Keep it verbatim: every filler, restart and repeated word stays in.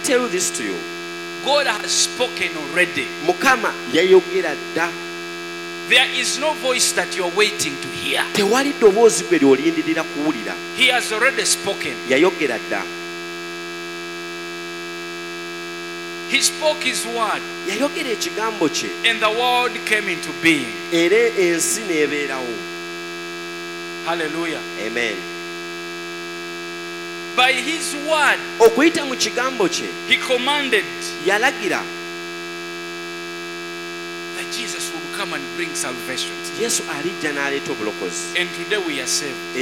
tell this to you. God has spoken already. Mukama yayogera dda. There is no voice that you are waiting to hear. Tewali ddoboozi gwe ly'olindirira kuwulira. He has already spoken. Yayogera dda. He spoke his word. Yayogera ekigambo kye. And the world came into being. Era ensi n'ebeerawo. Hallelujah. Amen. By his word, okuyita mu kigambo kye, he commanded yalagira that Jesus will come and bring salvation. Yesu alijja n'aleeta obulokozi. And today we are saved.